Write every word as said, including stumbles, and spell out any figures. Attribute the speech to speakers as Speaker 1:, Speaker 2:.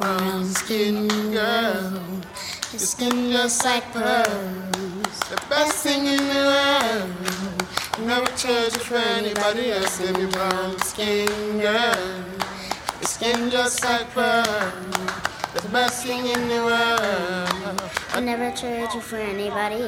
Speaker 1: brown skin girl. Your skin just like pearls, the best thing in the world. Never trade you for anybody else, baby, brown skin girl. Your skin just like pearls, the best thing in the world.
Speaker 2: I never trade you for anybody